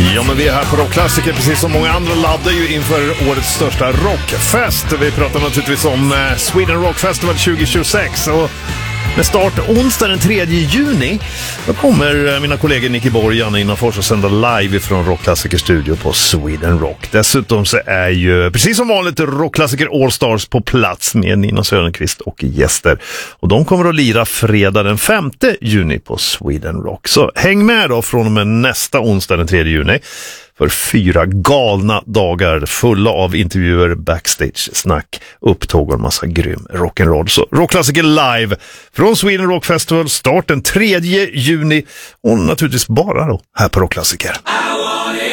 Ja, men vi är här på Rockklassiker, precis som många andra laddar ju inför årets största rockfest. Vi pratar naturligtvis om Sweden Rock Festival 2026 och med start onsdag den 3 juni då kommer mina kollegor Nicky Borg och Janne Innanfors och sända live från Rockklassiker studio på Sweden Rock. Dessutom så är ju precis som vanligt Rockklassiker All Stars på plats med Nina Sörenqvist och gäster. Och de kommer att lira fredag den 5 juni på Sweden Rock. Så häng med då från och med nästa onsdag den 3 juni. För 4 galna dagar fulla av intervjuer, backstage-snack, upptåg och en massa grym rock'n'roll. Så Rockklassiker live från Sweden Rock Festival, start den 3 juni och naturligtvis bara då här på Rockklassiker.